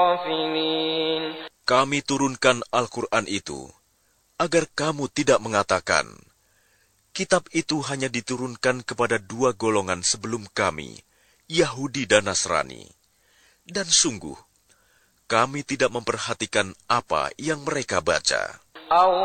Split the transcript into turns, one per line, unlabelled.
Kami turunkan Al-Quran itu agar kamu tidak mengatakan, kitab itu hanya diturunkan kepada dua golongan sebelum kami, Yahudi dan Nasrani. Dan sungguh, kami tidak memperhatikan apa yang mereka baca.